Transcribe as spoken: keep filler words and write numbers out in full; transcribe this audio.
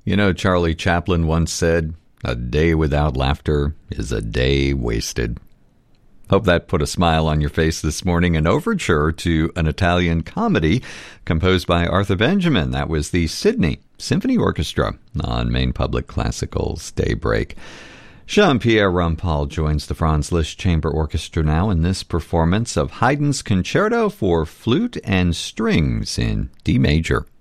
You know, Charlie Chaplin once said, "A day without laughter is a day wasted." Hope that put a smile on your face this morning. An overture to an Italian comedy composed by Arthur Benjamin. That was the Sydney Symphony Orchestra on Maine Public Classical's Daybreak. Jean-Pierre Rampal joins the Franz Liszt Chamber Orchestra now in this performance of Haydn's Concerto for Flute and Strings in D major.